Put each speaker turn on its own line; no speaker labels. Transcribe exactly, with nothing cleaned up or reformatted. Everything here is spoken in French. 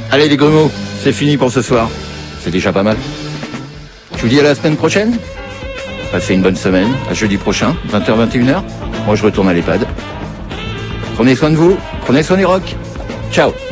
Allez les Grumeaux, c'est fini pour ce soir. C'est déjà pas mal. Je vous dis à la semaine prochaine. Passez une bonne semaine, à jeudi prochain, vingt heures vingt et une heures. Moi je retourne à l'EHPAD. Prenez soin de vous, prenez soin des rocs. Ciao.